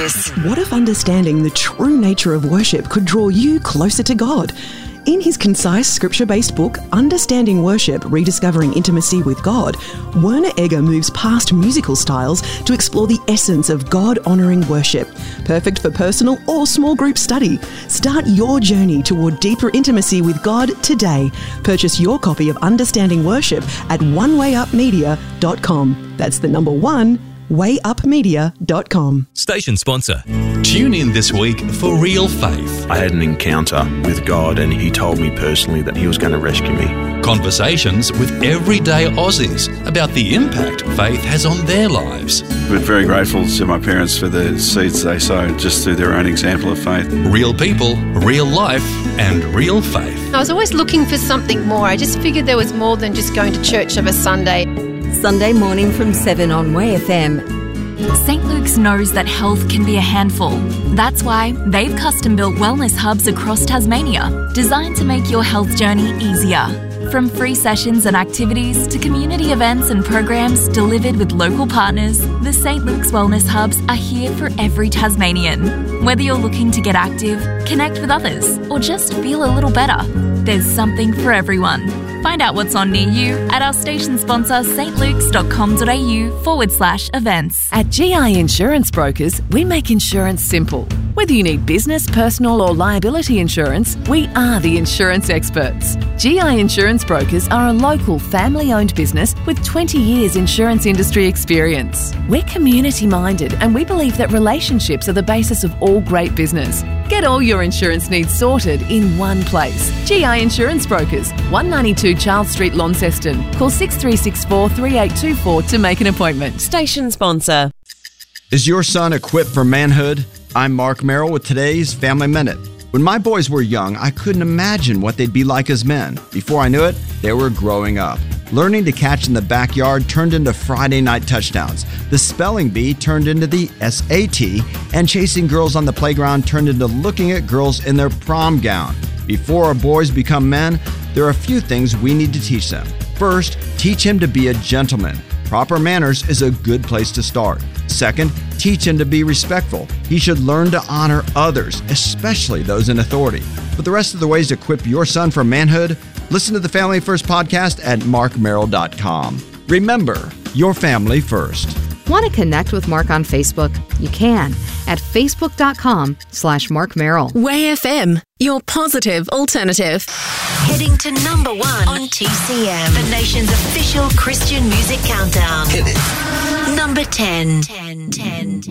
this. What if understanding the true nature of worship could draw you closer to God? In his concise scripture-based book, Understanding Worship, Rediscovering Intimacy with God, Werner Egger moves past musical styles to explore the essence of God-honouring worship. Perfect for personal or small group study. Start your journey toward deeper intimacy with God today. Purchase your copy of Understanding Worship at oneWayUpMedia.com. That's the number 1, wayupmedia.com. Station sponsor. Tune in this week for Real Faith. I had an encounter with God and he told me personally that he was going to rescue me. Conversations with everyday Aussies about the impact faith has on their lives. We're very grateful to my parents for the seeds they sowed just through their own example of faith. Real people, real life and real faith. I was always looking for something more. I just figured there was more than just going to church of a Sunday. Sunday morning from 7 on Way FM. St. Luke's knows that health can be a handful. That's why they've custom-built wellness hubs across Tasmania, designed to make your health journey easier. From free sessions and activities to community events and programs delivered with local partners, the St. Luke's Wellness Hubs are here for every Tasmanian. Whether you're looking to get active, connect with others, or just feel a little better, there's something for everyone. Find out what's on near you at our station sponsor stlukes.com.au/events. At GI Insurance Brokers, we make insurance simple. Whether you need business, personal or liability insurance, we are the insurance experts. GI Insurance Brokers are a local family-owned business with 20 years insurance industry experience. We're community-minded and we believe that relationships are the basis of all great business. Get all your insurance needs sorted in one place. GI Insurance Brokers, 192 Charles Street, Launceston. Call 6364 3824 to make an appointment. Station sponsor. Is your son equipped for manhood? I'm Mark Merrill with today's Family Minute. When my boys were young, I couldn't imagine what they'd be like as men. Before I knew it, they were growing up. Learning to catch in the backyard turned into Friday night touchdowns. The spelling bee turned into the SAT, and chasing girls on the playground turned into looking at girls in their prom gown. Before our boys become men, there are a few things we need to teach them. First, teach him to be a gentleman. Proper manners is a good place to start. Second, teach him to be respectful. He should learn to honor others, especially those in authority. For the rest of the ways to equip your son for manhood, listen to the Family First podcast at markmerrill.com. Remember, your family first. Want to connect with Mark on Facebook? You can at facebook.com/Mark Merrill. Way FM, your positive alternative. Heading to number 1 on TCM, the nation's official Christian music countdown. Hit it. Number 10.